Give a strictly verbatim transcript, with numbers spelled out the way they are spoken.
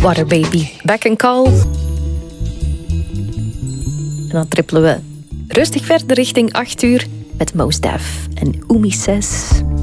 Water Baby, Back and Call. En dan trippelen we rustig verder richting acht uur met Mos Def en Umi Says.